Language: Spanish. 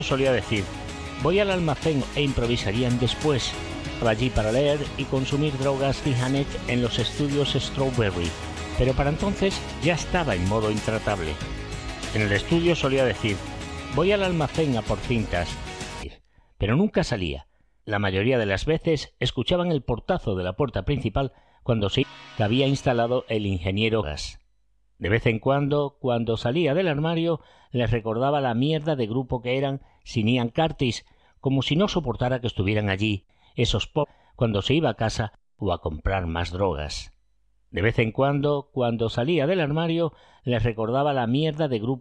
Solía decir, voy al almacén e improvisarían después. Estaba allí para leer y consumir drogas y Janet en los estudios Strawberry, pero para entonces ya estaba en modo intratable. En el estudio solía decir, voy al almacén a por cintas, pero nunca salía. La mayoría de las veces escuchaban el portazo de la puerta principal cuando se había instalado el ingeniero Gas. De vez en cuando salía del armario, les recordaba la mierda de grupo que eran sin Ian Curtis, como si no soportara que estuvieran allí esos pobres cuando se iba a casa o a comprar más drogas. De vez en cuando salía del armario, les recordaba la mierda de grupo